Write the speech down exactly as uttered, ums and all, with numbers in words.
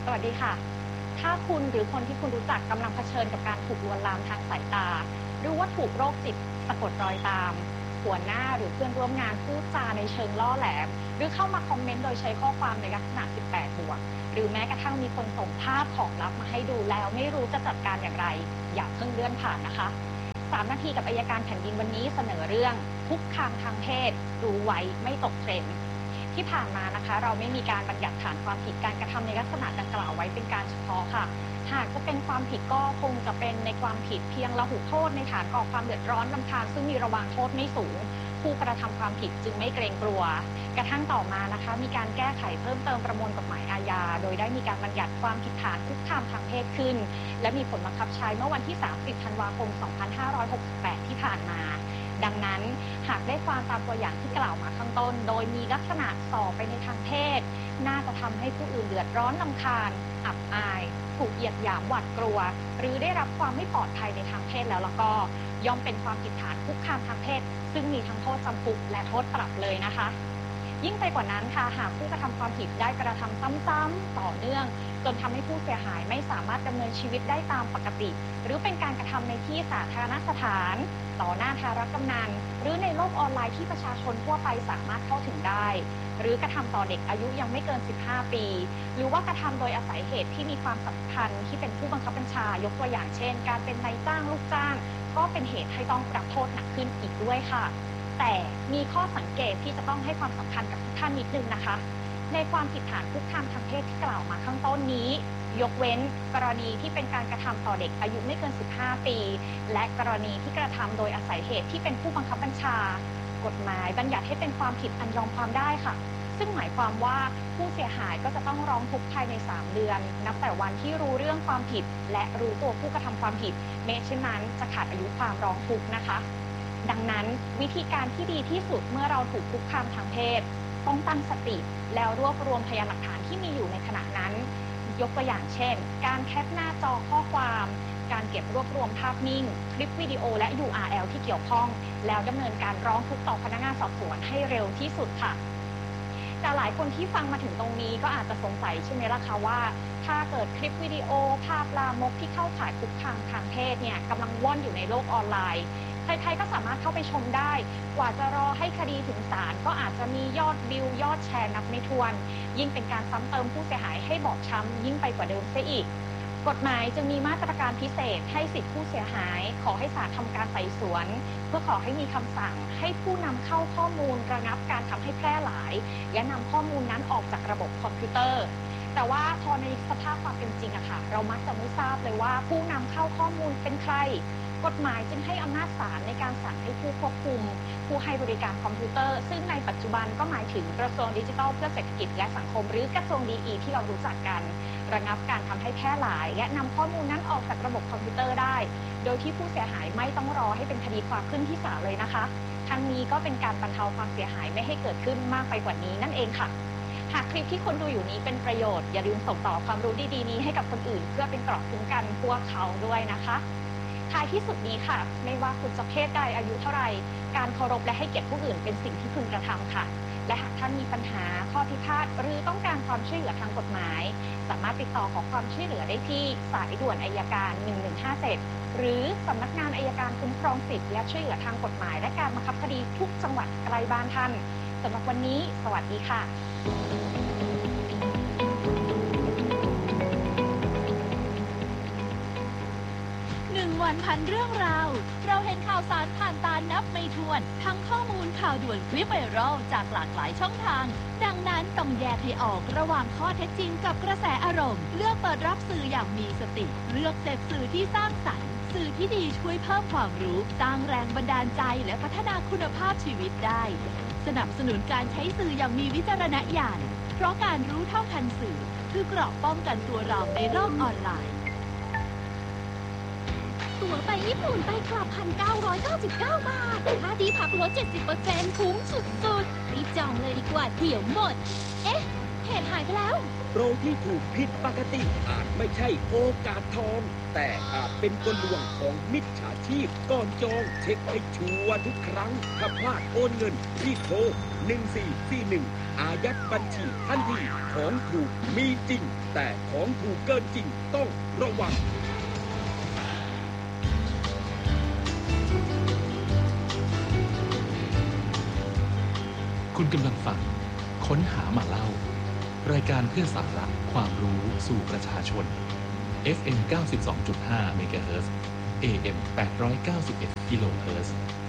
สวัสดีค่ะถ้าคุณหรือคนที่คุณรู้จักกำลังเผชิญกับการถูกลวนลามทางสายตาหรือว่าถูกโรคจิตสะกดรอยตามหัวหน้าหรือเพื่อนร่วมงานพูดจาในเชิงล่อแหลมหรือเข้ามาคอมเมนต์โดยใช้ข้อความในลักษณะสิบแปดบวกหรือแม้กระทั่งมีคนส่งภาพของลับมาให้ดูแล้วไม่รู้จะจัดการอย่างไรอย่าเพิ่งเลื่อนผ่านนะคะสามนาทีกับอัยการแผ่นดินวันนี้เสนอเรื่องคุกคามทางเพศรู้ไว้ไม่ตกเทรนด์ที่ผ่านมานะคะเราไม่มีการบัญญัติฐานความผิดการกระทำในลักษณะดังกล่าวไว้เป็นการเฉพาะค่ะหากจะเป็นความผิดก็คงจะเป็นในความผิดเพียงระหุโทษในฐานก่อความเดือดร้อนรำคาญซึ่งมีระวางโทษไม่สูงผู้กระทำความผิดจึงไม่เกรงกลัวกระทั่งต่อมานะคะมีการแก้ไขเพิ่มเติมประมวลกฎหมายอาญาโดยได้มีการบัญญัติความผิดฐานคุกคามทางเพศขึ้นและมีผลบังคับใช้เมื่อวันที่สามสิบธันวาคมสองพันห้าร้อยหกสิบแปดที่ผ่านมาดังนั้นหากได้ฟังตามตัวอย่างที่กล่าวมาข้างต้นโดยมีลักษณะส่อไปในทางเพศน่าจะทำให้ผู้อื่นเดือดร้อนรำคาญอับอายถูกเหยียดหยามหวาดกลัวหรือได้รับความไม่ปลอดภัยในทางเพศแล้วแล้วก็ย่อมเป็นความผิดฐานคุกคามทางเพศซึ่งมีทั้งโทษจำคุกและโทษปรับเลยนะคะยิ่งไปกว่านั้นค่ะหากผู้กระทำความผิดได้กระทำซ้ำๆต่อเนื่องจนทำให้ผู้เสียหายไม่สามารถดำเนินชีวิตได้ตามปกติหรือเป็นการกระทำในที่สาธารณสถานต่อหน้าทารกำนันหรือในโลกออนไลน์ที่ประชาชนทั่วไปสามารถเข้าถึงได้หรือกระทำต่อเด็กอายุยังไม่เกินสิบห้าปีหรือว่ากระทำโดยอาศัยเหตุที่มีความสำคัญที่เป็นผู้บังคับบัญชายกตัวอย่างเช่นการเป็นนายจ้างลูกจ้างก็เป็นเหตุให้ต้องปรับโทษหนักขึ้นอีกด้วยค่ะแต่มีข้อสังเกตที่จะต้องให้ความสำคัญกับทุกท่านนิดนึงนะคะในความผิดฐานคุกคามทางเพศที่กล่าวมาข้างต้นนี้ยกเว้นกรณีที่เป็นการกระทำต่อเด็กอายุไม่เกินสิบห้าปีและกรณีที่กระทำโดยอาศัยเหตุที่เป็นผู้บังคับบัญชากฎหมายบัญญัติให้เป็นความผิดอันยอมความได้ค่ะซึ่งหมายความว่าผู้เสียหายก็จะต้องร้องทุกข์ภายในสามเดือนนับแต่วันที่รู้เรื่องความผิดและรู้ตัวผู้กระทำความผิดเมื่อเช่นนั้นจะขาดอายุความร้องทุกข์นะคะดังนั้นวิธีการที่ดีที่สุดเมื่อเราถูกคุกคามทางเพศต้องตั้งสติแล้วรวบรวมพยานหลักฐานที่มีอยู่ในขณะนั้นยกตัวอย่างเช่นการแคปหน้าจอข้อความการเก็บรวบรวมภาพนิ่งคลิปวิดีโอและ ยู อาร์ แอล ที่เกี่ยวข้องแล้วดำเนินการร้องทุกข์ต่อพนักงานสอบสวนให้เร็วที่สุดค่ะแต่หลายคนที่ฟังมาถึงตรงนี้ก็อาจจะสงสัยใช่ไหมล่ะคะว่าถ้าเกิดคลิปวิดีโอภาพลามกที่เข้าข่ายคุกคามทางเพศเนี่ยกำลังว่อนอยู่ในโลกออนไลน์ใครๆก็สามารถเข้าไปชมได้กว่าจะรอให้คดีถึงศาลก็อาจจะมียอดวิวยอดแชร์นับไม่ถ้วนยิ่งเป็นการซ้ำเติมผู้เสียหายให้บอบช้ำยิ่งไปกว่าเดิมเสียอีกกฎหมายจึงมีมาตรการพิเศษให้สิทธิผู้เสียหายขอให้ศาลทำการไต่สวนเพื่อขอให้มีคำสั่งให้ผู้นำเข้าข้อมูลระงับการทำให้แพร่หลายและนำข้อมูลนั้นออกจากระบบคอมพิวเตอร์แต่ว่าพอในสภาพความเป็นจริงอะค่ะเรามักจะไม่ทราบเลยว่าผู้นำเข้าข้อมูลเป็นใครกฎหมายจึงให้อำนาจศาลในการสั่งให้ผู้ควบคุมผู้ให้บริการคอมพิวเตอร์ซึ่งในปัจจุบันก็หมายถึงกระทรวงดิจิทัลเพื่อเศรษฐกิจและสังคมหรือกระทรวงดีอีที่เรารู้จักกันระงับการทำให้แพร่หลายและนำข้อมูลนั้นออกจากระบบคอมพิวเตอร์ได้โดยที่ผู้เสียหายไม่ต้องรอให้เป็นคดีความขึ้นที่ศาลเลยนะคะทั้งนี้ก็เป็นการบรรเทาความเสียหายไม่ให้เกิดขึ้นมากไปกว่านี้นั่นเองค่ะหากคลิปที่คนดูอยู่นี้เป็นประโยชน์อย่าลืมส่งต่อความรู้ดีๆนี้ให้กับคนอื่นเพื่อเป็นเกราะคุ้มกันพวกเขาด้วยนะคะท้ายที่สุดนี้ค่ะไม่ว่าคุณจะเพศใดอายุเท่าไหร่การเคารพและให้เกียรติผู้อื่นเป็นสิ่งที่พึงกระทำค่ะและหากท่านมีปัญหาข้อพิพาทหรือต้องการความช่วยเหลือทางกฎหมายสามารถติดต่อขอความช่วยเหลือได้ที่สายด่วนอัยการหนึ่งหนึ่งห้าเจ็ดหรือสำนักงานอัยการคุ้มครองสิทธิและช่วยเหลือทางกฎหมายและการบังคับคดีทุกจังหวัดใกล้บ้านท่านสำหรับวันนี้สวัสดีค่ะหนึ่งวันพันเรื่องราวเราเห็นข่าวสารผ่านตานับไม่ถ้วนทั้งข้อมูลข่าวด่วนคลิปไวรัลจากหลากหลายช่องทางดังนั้นต้องแยกให้ออกระหว่างข้อเท็จจริงกับกระแสอารมณ์เลือกเปิดรับสื่ออย่างมีสติเลือกเสพสื่อที่สร้างสรรค์สื่อที่ดีช่วยเพิ่มความรู้สร้างแรงบันดาลใจและพัฒนาคุณภาพชีวิตได้สนับสนุนการใช้สื่ออย่างมีวิจารณญาณเพราะการรู้เท่าทันสื่อคือเกราะป้องกันตัวเราในโลกออนไลน์ตั๋วไปญี่ปุ่นไปกลับ หนึ่งพันเก้าร้อยเก้าสิบเก้า บาทค่าที่พักลด เจ็ดสิบเปอร์เซ็นต์ คุ้มสุดๆรีบจองเลยดีกว่าเดี๋ยวหมดเอ๊ะเพจหายไปแล้วโปรที่ถูกผิดปกติอาจไม่ใช่โอกาสทองแต่อาจเป็นกลลวงของมิจฉาชีพก่อนจองเช็คให้ชัวร์ทุกครั้งถ้าพลาดโอนเงินรีบโทรหนึ่งสี่สี่หนึ่งอายัดบัญชีทันทีของถูกมีจริงแต่ของถูกเกินจริงต้องระวังคุณกำลังฟังค้นหามาเล่ารายการเพื่อสาระความรู้สู่ประชาชน เอฟ เอ็ม เก้าสิบสองจุดห้า เมกะเฮิรตซ์ เอ เอ็ม แปดร้อยเก้าสิบเอ็ด กิโลเฮิรตซ์